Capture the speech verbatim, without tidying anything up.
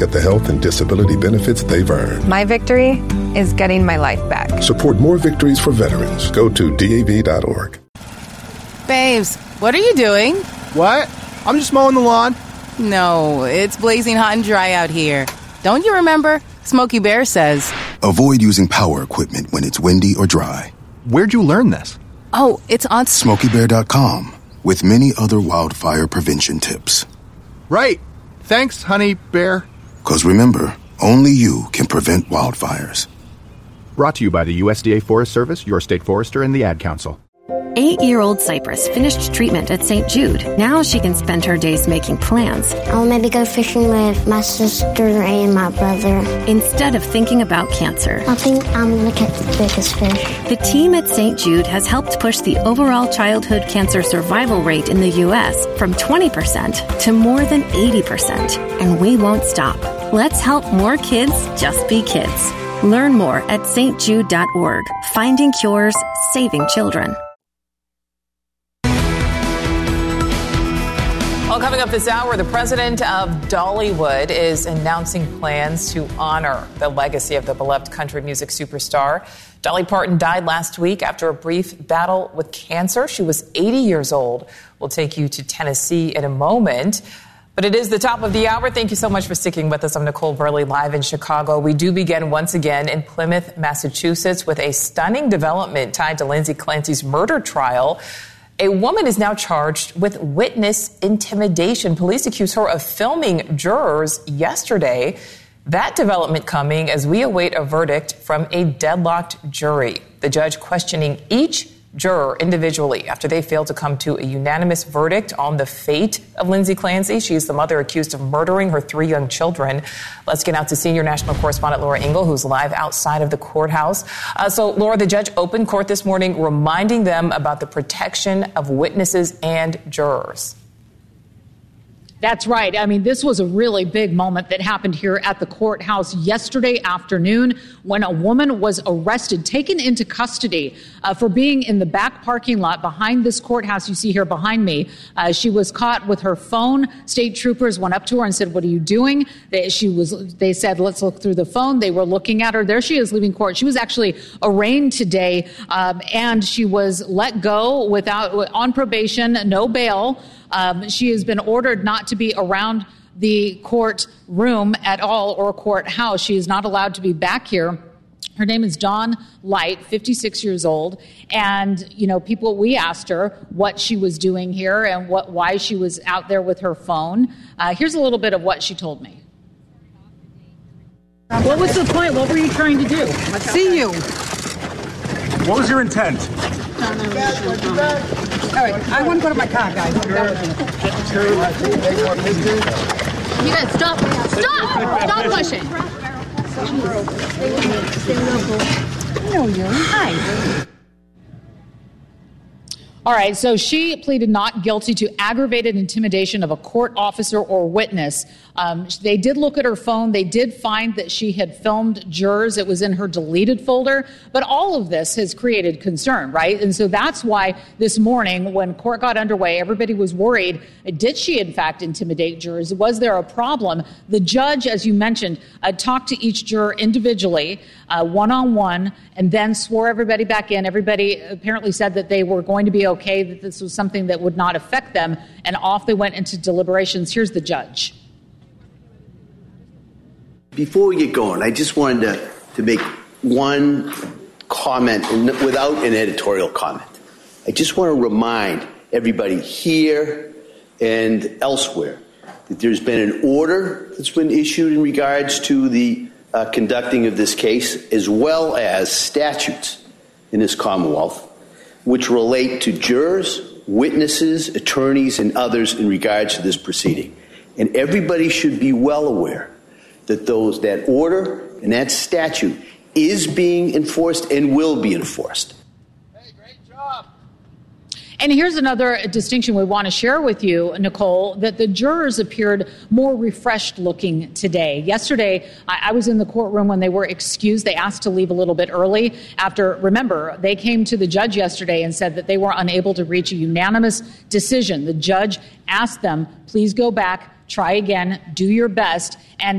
get the health and disability benefits they've earned. My victory is getting my life back. Support more victories for veterans. Go to D A V dot org. Babes, what are you doing? What? I'm just mowing the lawn. No, it's blazing hot and dry out here. Don't you remember? Smokey Bear says, avoid using power equipment when it's windy or dry. Where'd you learn this? Oh, it's on Smokey Bear dot com, with many other wildfire prevention tips. Right. Thanks, honey bear. Because remember, only you can prevent wildfires. Brought to you by the U S D A Forest Service, your state forester, and the Ad Council. Eight-year-old Cypress finished treatment at Saint Jude. Now she can spend her days making plans. I'll maybe go fishing with my sister and my brother. Instead of thinking about cancer. I think I'm going to catch the biggest fish. The team at Saint Jude has helped push the overall childhood cancer survival rate in the U S from twenty percent to more than eighty percent. And we won't stop. Let's help more kids just be kids. Learn more at S T jude dot org. Finding cures, saving children. Well, coming up this hour, the president of Dollywood is announcing plans to honor the legacy of the beloved country music superstar. Dolly Parton died last week after a brief battle with cancer. She was eighty years old. We'll take you to Tennessee in a moment. But it is the top of the hour. Thank you so much for sticking with us. I'm Nicole Burley, live in Chicago. We do begin once again in Plymouth, Massachusetts, with a stunning development tied to Lindsay Clancy's murder trial. A woman is now charged with witness intimidation. Police accuse her of filming jurors yesterday. That development coming as we await a verdict from a deadlocked jury. The judge questioning each juror individually after they failed to come to a unanimous verdict on the fate of Lindsay Clancy. She's the mother accused of murdering her three young children. Let's get out to senior national correspondent Laura Ingle, who's live outside of the courthouse. Uh, so, Laura, the judge opened court this morning reminding them about the protection of witnesses and jurors. That's right. I mean, this was a really big moment that happened here at the courthouse yesterday afternoon when a woman was arrested, taken into custody uh, for being in the back parking lot behind this courthouse you see here behind me. Uh, she was caught with her phone. State troopers went up to her and said, "What are you doing?" They, she was. They said, "Let's look through the phone." They were looking at her. There she is leaving court. She was actually arraigned today, um, and she was let go without on probation, no bail. Um, she has been ordered not to be around the court room at all or courthouse. She is not allowed to be back here. Her name is Dawn Light, fifty-six years old. And, you know, people, we asked her what she was doing here and what, why she was out there with her phone. Uh, here's a little bit of what she told me. What was the point? What were you trying to do? See you. What was your intent? All right, I want to go to my car, guys. You guys, stop. Stop. Stop pushing. I know you. Hi. All right, so she pleaded not guilty to aggravated intimidation of a court officer or witness. Um, they did look at her phone. They did find that she had filmed jurors. It was in her deleted folder. But all of this has created concern, right? And so that's why this morning, when court got underway, everybody was worried. Did she, in fact, intimidate jurors? Was there a problem? The judge, as you mentioned, uh, talked to each juror individually, uh, one-on-one, and then swore everybody back in. Everybody apparently said that they were going to be okay, that this was something that would not affect them, and off they went into deliberations. Here's the judge. Before we get going, I just wanted to, to make one comment without an editorial comment. I just want to remind everybody here and elsewhere that there's been an order that's been issued in regards to the uh, conducting of this case, as well as statutes in this Commonwealth, which relate to jurors, witnesses, attorneys, and others in regards to this proceeding. And everybody should be well aware that those that order and that statute is being enforced and will be enforced. And here's another distinction we want to share with you, Nicole, that the jurors appeared more refreshed looking today. Yesterday, I, I was in the courtroom when they were excused. They asked to leave a little bit early after, remember, they came to the judge yesterday and said that they were unable to reach a unanimous decision. The judge asked them, please go back, try again, do your best. And